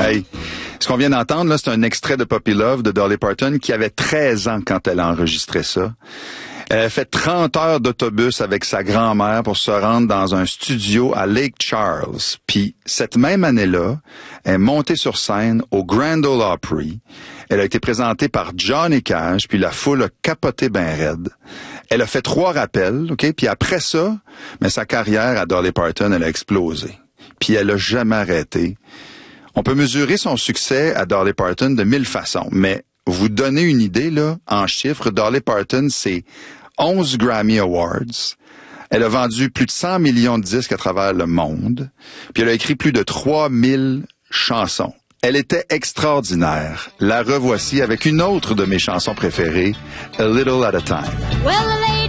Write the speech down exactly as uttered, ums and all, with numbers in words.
Hey, ce qu'on vient d'entendre, là, c'est un extrait de Puppy Love de Dolly Parton qui avait treize ans quand elle a enregistré ça. Elle a fait trente heures d'autobus avec sa grand-mère pour se rendre dans un studio à Lake Charles. Puis, cette même année-là, elle est montée sur scène au Grand Ole Opry. Elle a été présentée par Johnny Cash, puis la foule a capoté ben raide. Elle a fait trois rappels, OK? Puis après ça, mais sa carrière à Dolly Parton, elle a explosé. Puis elle a jamais arrêté. On peut mesurer son succès à Dolly Parton de mille façons, mais vous donner une idée, là, en chiffres, Dolly Parton, c'est onze Grammy Awards. Elle a vendu plus de cent millions de disques à travers le monde. Puis elle a écrit plus de trois mille chansons. Elle était extraordinaire. La revoici avec une autre de mes chansons préférées, A Little at a Time. Well,